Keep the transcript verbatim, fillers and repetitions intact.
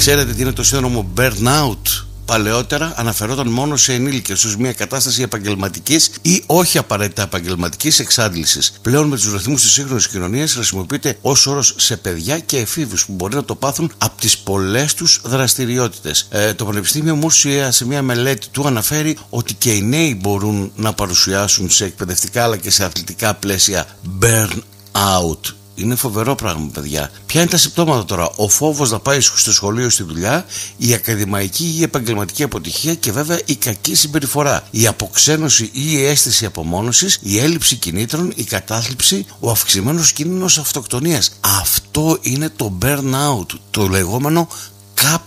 Ξέρετε τι είναι το σύνδρομο burnout? Παλαιότερα αναφερόταν μόνο σε ενήλικες ως μια κατάσταση επαγγελματικής ή όχι απαραίτητα επαγγελματικής εξάντλησης. Πλέον με τους ρυθμούς της σύγχρονης κοινωνίας χρησιμοποιείται ως όρος σε παιδιά και εφήβους που μπορεί να το πάθουν από τις πολλές τους δραστηριότητες. Ε, το Πανεπιστήμιο Μούρσια σε μια μελέτη του αναφέρει ότι και οι νέοι μπορούν να παρουσιάσουν σε εκπαιδευτικά αλλά και σε αθλητικά πλαίσια burnout. Είναι φοβερό πράγμα, παιδιά. Ποια είναι τα συμπτώματα τώρα? Ο φόβος να πάει στο σχολείο, στη δουλειά, η ακαδημαϊκή ή η επαγγελματική αποτυχία και βέβαια η κακή συμπεριφορά, η αποξένωση ή η αίσθηση απομόνωσης, η έλλειψη κινήτρων, η κατάθλιψη, ο αυξημένος κίνδυνος αυτοκτονίας. Αυτό είναι το burnout, το λεγόμενο